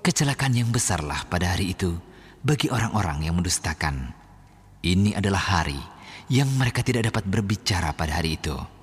Kecelakaan yang besarlah pada hari itu bagi orang-orang yang mendustakan. Ini adalah hari yang mereka tidak dapat berbicara pada hari itu.